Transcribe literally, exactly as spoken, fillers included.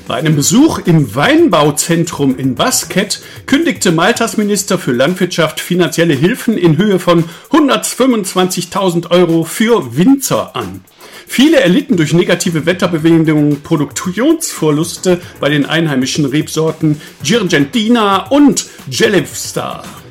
Bei einem Besuch im Weinbauzentrum in Basket kündigte Maltas Minister für Landwirtschaft finanzielle Hilfen in Höhe von hundertfünfundzwanzigtausend Euro für Winzer an. Viele erlitten durch negative Wetterbedingungen Produktionsverluste bei den einheimischen Rebsorten Girgendina und Gelivstar.